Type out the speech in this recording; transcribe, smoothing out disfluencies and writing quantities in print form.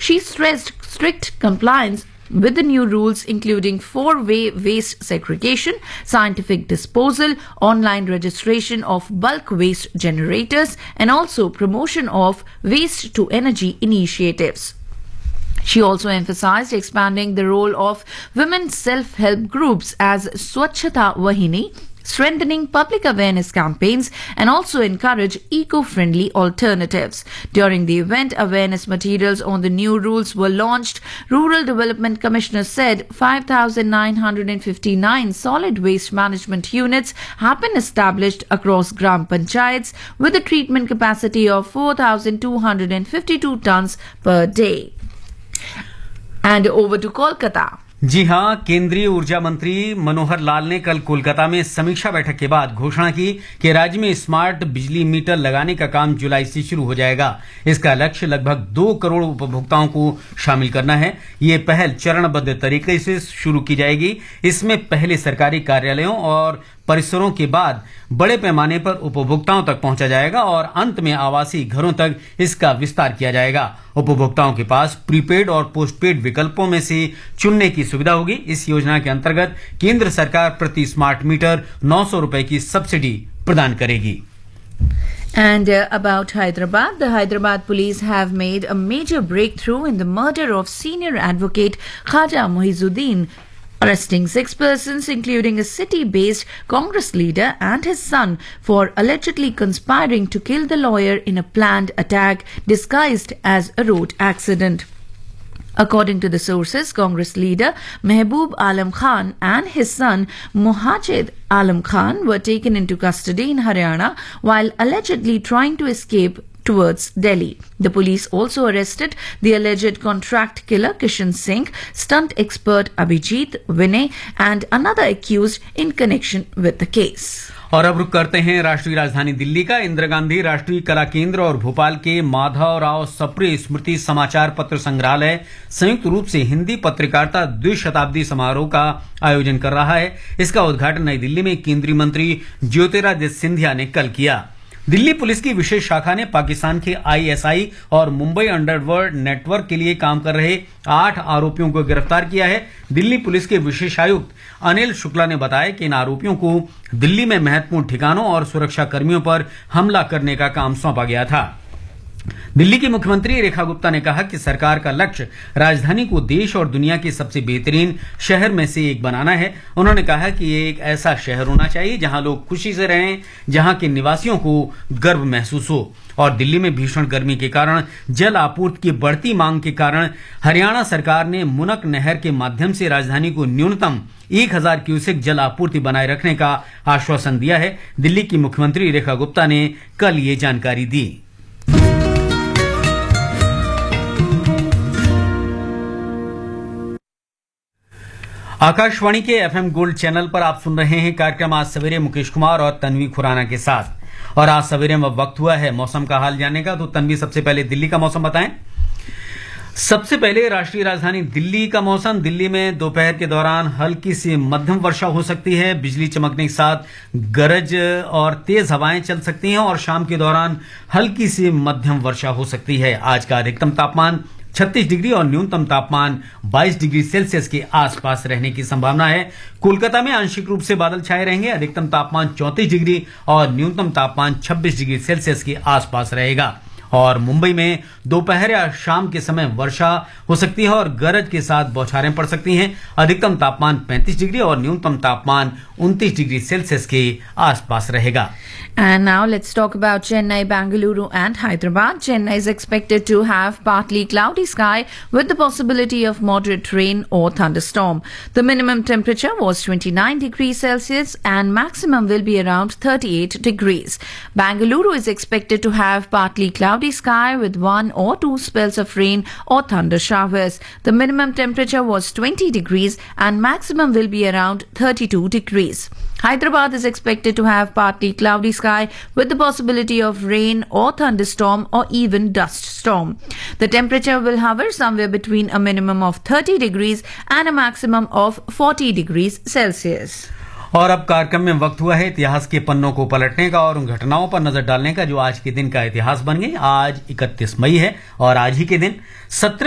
She stressed strict compliance with the new rules, including four-way waste segregation, scientific disposal, online registration of bulk waste generators, and also promotion of waste to energy initiatives. She also emphasized expanding the role of women self-help groups as Swachhata Vahini, strengthening public awareness campaigns, and also encourage eco-friendly alternatives. During the event, awareness materials on the new rules were launched. Rural Development Commissioner said 5,959 solid waste management units have been established across Gram Panchayats with a treatment capacity of 4,252 tons per day. And over to Kolkata. जी हां, केंद्रीय ऊर्जा मंत्री मनोहर लाल ने कल कोलकाता में समीक्षा बैठक के बाद घोषणा की कि राज्य में स्मार्ट बिजली मीटर लगाने का काम जुलाई से शुरू हो जाएगा। इसका लक्ष्य लगभग 2 करोड़ उपभोक्ताओं को शामिल करना है। ये पहल चरणबद्ध तरीके से शुरू की जाएगी। इसमें पहले सरकारी कार्यालयों और परिसरों के बाद बड़े पैमाने पर उपभोक्ताओं तक पहुंचा जाएगा और अंत में आवासीय घरों तक इसका विस्तार किया जाएगा। उपभोक्ताओं के पास प्रीपेड और पोस्टपेड विकल्पों में से चुनने की सुविधा होगी। इस योजना के अंतर्गत केंद्र सरकार प्रति स्मार्ट मीटर 900 रुपए की सब्सिडी प्रदान करेगी। And about Hyderabad, the Hyderabad police have made a major breakthrough in the murder of senior advocate Khaja Muizuddin, arresting 6 persons, including a city-based Congress leader and his son, for allegedly conspiring to kill the lawyer in a planned attack disguised as a road accident. According to the sources, Congress leader Mehboob Alam Khan and his son Muhajid Alam Khan were taken into custody in Haryana while allegedly trying to escape towards Delhi. The police also arrested the alleged contract killer Kishan Singh, stunt expert Abhijit Vinay, and another accused in connection with the case. और अब रुक करते हैं राष्ट्रीय राजधानी दिल्ली का। इंदिरा गांधी राष्ट्रीय कला केंद्र और भोपाल के माधवराव सप्रे स्मृति समाचार पत्र संग्रहालय संयुक्त रूप से हिंदी पत्रकारिता द्विशताब्दी समारोह का आयोजन कर रहा है। इसका उद्घाटन नई दिल्ली में केंद्रीय मंत्री ज्योतिरादित्य सिंधिया ने कल किया। दिल्ली पुलिस की विशेष शाखा ने पाकिस्तान के आईएसआई और मुंबई अंडरवर्ल्ड नेटवर्क के लिए काम कर रहे 8 आरोपियों को गिरफ्तार किया है। दिल्ली पुलिस के विशेष आयुक्त अनिल शुक्ला ने बताया कि इन आरोपियों को दिल्ली में महत्वपूर्ण ठिकानों और सुरक्षा कर्मियों पर हमला करने का काम सौंपा गया था। दिल्ली की मुख्यमंत्री रेखा गुप्ता ने कहा कि सरकार का लक्ष्य राजधानी को देश और दुनिया के सबसे बेहतरीन शहर में से एक बनाना है। उन्होंने कहा कि ये एक ऐसा शहर होना चाहिए जहां लोग खुशी से रहें, जहां के निवासियों को गर्व महसूस हो। और दिल्ली में भीषण गर्मी के कारण जल आपूर्ति की बढ़ती मांग के कारण हरियाणा सरकार ने मुनक नहर के माध्यम से राजधानी को न्यूनतम 1000 क्यूसेक जल आपूर्ति बनाए रखने का आश्वासन दिया है। दिल्ली की मुख्यमंत्री रेखा गुप्ता ने कल ये जानकारी दी। आकाशवाणी के एफएम गोल्ड चैनल पर आप सुन रहे हैं कार्यक्रम आज सवेरे मुकेश कुमार और तन्वी खुराना के साथ। और आज सवेरे में वक्त हुआ है मौसम का हाल जानने का। तो तन्वी, सबसे पहले दिल्ली का मौसम बताएं। सबसे पहले राष्ट्रीय राजधानी दिल्ली का मौसम। दिल्ली में दोपहर के दौरान हल्की से मध्यम वर्षा हो सकती है। बिजली चमकने के साथ गरज और तेज हवाएं चल सकती हैं और शाम के दौरान हल्की से मध्यम वर्षा हो सकती है। आज का अधिकतम तापमान 36 डिग्री और न्यूनतम तापमान 22 डिग्री सेल्सियस के आसपास रहने की संभावना है। कोलकाता में आंशिक रूप से बादल छाए रहेंगे। अधिकतम तापमान 34 डिग्री और न्यूनतम तापमान 26 डिग्री सेल्सियस के आसपास रहेगा। और मुंबई में दोपहर या शाम के समय वर्षा हो सकती है और गरज के साथ बौछारें पड़ सकती हैं। अधिकतम तापमान 35 डिग्री और न्यूनतम तापमान 29 डिग्री सेल्सियस के आसपास रहेगा। And now let's talk about Chennai, Bangalore and Hyderabad. Chennai is expected to have partly cloudy sky with the possibility of moderate rain or thunderstorm. The minimum temperature was 29 degrees Celsius and maximum will be around 38 degrees. Bangalore is expected to have partly cloudy sky with 1 or 2 spells of rain or thunder showers. The minimum temperature was 20 degrees and maximum will be around 32 degrees. Hyderabad is expected to have partly cloudy sky with the possibility of rain or thunderstorm or even dust storm. The temperature will hover somewhere between a minimum of 30 degrees and a maximum of 40 degrees Celsius. और अब कार्यक्रम में वक्त हुआ है इतिहास के पन्नों को पलटने का और उन घटनाओं पर नजर डालने का जो आज के दिन का इतिहास बन गई। आज 31 मई है और आज ही के दिन 17